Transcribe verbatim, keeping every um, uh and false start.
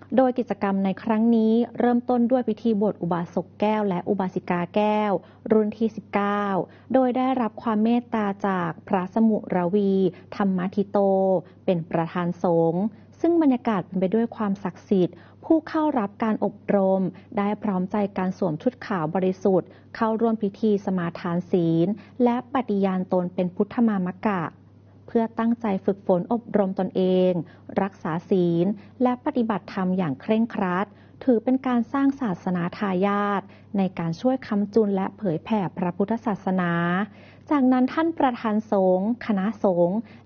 โดยกิจกรรมในครั้งนี้เริ่มต้นด้วยพิธีบวชอุบาสกแก้วและอุบาสิกาแก้วรุ่นที่สิบเก้าโดยได้รับความเมตตาจากพระสมุรวีธรรมทิโตเป็นประธานสงฆ์ซึ่งบรรยากาศเป็นไปด้วยความศักดิ์สิทธิ์ผู้เข้ารับการอบรมได้พร้อมใจการสวมชุดขาวบริสุทธิ์เข้าร่วมพิธีสมาทานศีลและปฏิญาณตนเป็นพุทธมามกะเพื่อตั้งใจฝึกฝนอบรมตนเองรักษาศีลและปฏิบัติธรรมอย่างเคร่งครัดถือเป็นการสร้างศาสนาทายาทในการช่วยค้ำจุนและเผยแผ่พระพุทธศาสนาจากนั้นท่านประธานสงฆ์คณะสงฆ์